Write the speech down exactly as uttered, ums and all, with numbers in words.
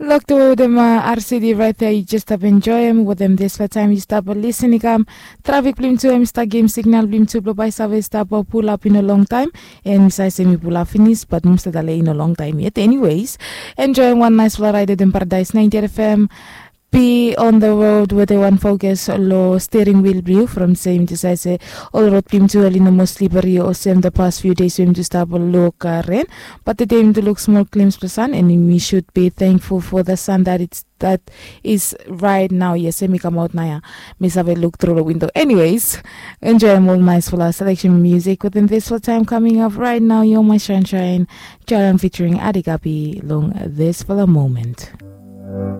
Look to them uh, R C D right there. You just have enjoy him with them this for time you stop listening. Um, traffic blim to him, star game signal blim to blow by service stop or pull up in a long time. And I say me pull up finish, but most of the in a long time yet. Anyways, enjoying one nice floor ride in Paradise ninety F M. Be on the road with a one focus low steering wheel view from same to say all road pim to alino mostly bari or same the past few days swim to stop low rain, but the time to look small claims for sun and we should be thankful for the sun that it's that is right now. Yes, me come out now. Miss have a look through the window. Anyways, enjoy more nice for our selection music within this full time coming up right now. You're my sunshine, Jaran featuring Adikapi long this for the moment.